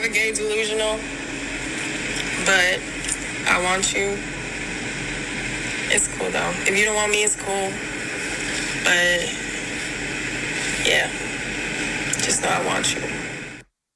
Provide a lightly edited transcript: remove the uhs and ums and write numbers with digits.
kind of gay delusional, but I want you. It's cool though. If you don't want me, it's cool. But yeah, just know I want you.